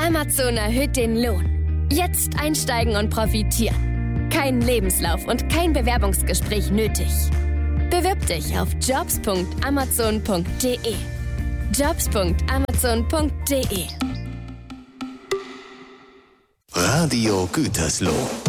Amazon erhöht den Lohn. Jetzt einsteigen und profitieren. Kein Lebenslauf und kein Bewerbungsgespräch nötig. Bewirb dich auf jobs.amazon.de. jobs.amazon.de. Radio Gütersloh.